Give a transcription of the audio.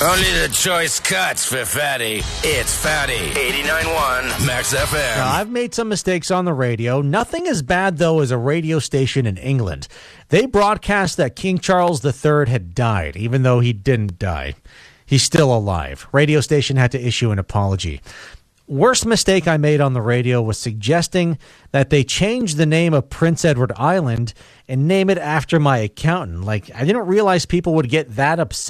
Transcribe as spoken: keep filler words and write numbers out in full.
Only the choice cuts for Fatty. It's Fatty. eighty-nine point one Max F M. Now, I've made some mistakes on the radio. Nothing as bad, though, as a radio station in England. They broadcast that King Charles the Third had died, even though he didn't die. He's still alive. Radio station had to issue an apology. Worst mistake I made on the radio was suggesting that they change the name of Prince Edward Island and name it after my accountant. Like, I didn't realize people would get that upset.